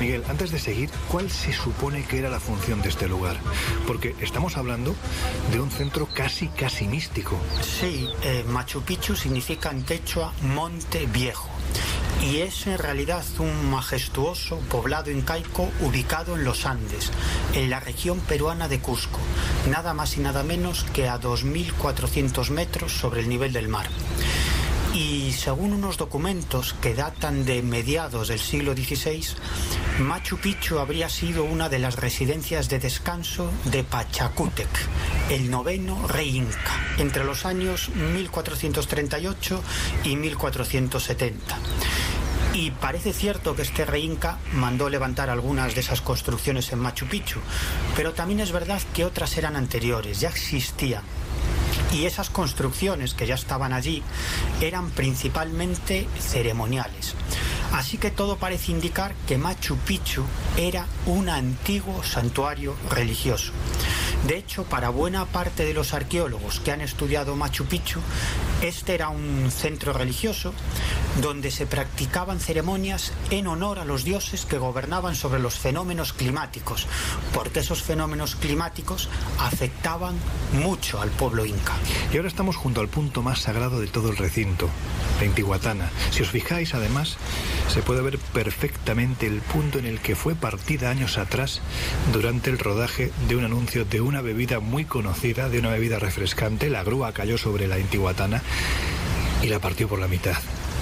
Miguel, antes de seguir, ¿cuál se supone que era la función de este lugar? Porque estamos hablando de un centro casi místico. Sí, Machu Picchu significa en quechua monte viejo. Y es en realidad un majestuoso poblado incaico ubicado en los Andes, en la región peruana de Cusco, nada más y nada menos que a 2.400 metros sobre el nivel del mar. Y según unos documentos que datan de mediados del siglo XVI, Machu Picchu habría sido una de las residencias de descanso de Pachacútec, el noveno rey inca, entre los años 1438 y 1470. Y parece cierto que este rey inca mandó levantar algunas de esas construcciones en Machu Picchu, pero también es verdad que otras eran anteriores, ya existían. Y esas construcciones que ya estaban allí eran principalmente ceremoniales. Así que todo parece indicar que Machu Picchu era un antiguo santuario religioso. De hecho, para buena parte de los arqueólogos que han estudiado Machu Picchu, este era un centro religioso donde se practicaban ceremonias en honor a los dioses que gobernaban sobre los fenómenos climáticos, porque esos fenómenos climáticos afectaban mucho al pueblo inca. Y ahora estamos junto al punto más sagrado de todo el recinto, la Intihuatana. Si os fijáis, además, se puede ver perfectamente el punto en el que fue partida años atrás durante el rodaje de un anuncio de una bebida muy conocida, de una bebida refrescante. La grúa cayó sobre la Intihuatana y la partió por la mitad.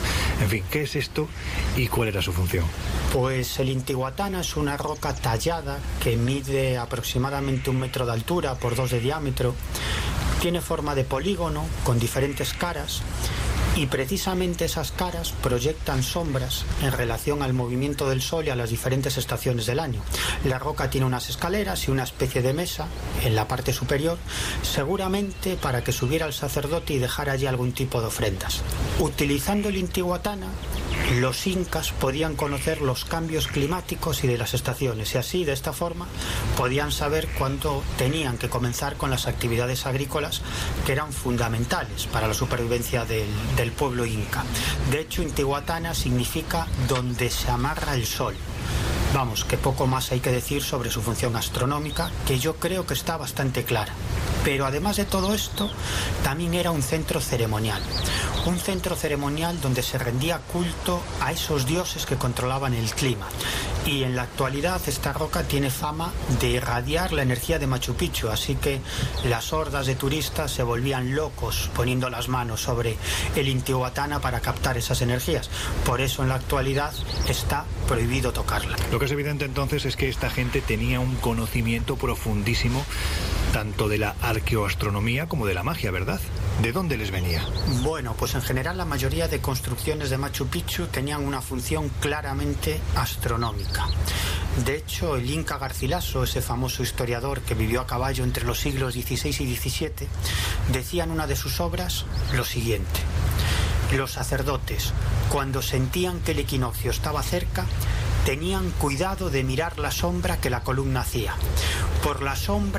En fin, ¿qué es esto y cuál era su función? Pues el Intihuatana es una roca tallada que mide aproximadamente 1 metro de altura por 2 de diámetro. Tiene forma de polígono con diferentes caras y precisamente esas caras proyectan sombras en relación al movimiento del sol y a las diferentes estaciones del año. La roca tiene unas escaleras y una especie de mesa en la parte superior, seguramente para que subiera el sacerdote y dejara allí algún tipo de ofrendas. Utilizando el Intihuatana, los incas podían conocer los cambios climáticos y de las estaciones, y así, de esta forma, podían saber cuándo tenían que comenzar con las actividades agrícolas que eran fundamentales para la supervivencia del pueblo inca. De hecho, Intihuatana significa donde se amarra el sol. Vamos, que poco más hay que decir sobre su función astronómica, que yo creo que está bastante clara. Pero además de todo esto, también era un centro ceremonial. Un centro ceremonial donde se rendía culto a esos dioses que controlaban el clima. Y en la actualidad esta roca tiene fama de irradiar la energía de Machu Picchu, así que las hordas de turistas se volvían locos poniendo las manos sobre el Intihuatana para captar esas energías. Por eso en la actualidad está prohibido tocarla. Lo que es evidente entonces es que esta gente tenía un conocimiento profundísimo tanto de la arqueoastronomía como de la magia, ¿verdad? ¿De dónde les venía? Bueno, pues en general la mayoría de construcciones de Machu Picchu tenían una función claramente astronómica. De hecho, el Inca Garcilaso, ese famoso historiador que vivió a caballo entre los siglos XVI y XVII, decía en una de sus obras lo siguiente: los sacerdotes, cuando sentían que el equinoccio estaba cerca, tenían cuidado de mirar la sombra que la columna hacía. Por la sombra